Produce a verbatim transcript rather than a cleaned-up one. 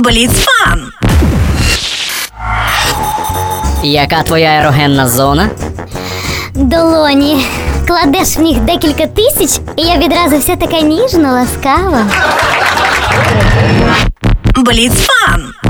Бліцфан. Яка твоя ерогенна зона? Долоні. Кладеш в них декілька тисяч, і я відразу вся така ніжна, ласкава. Бліцфан.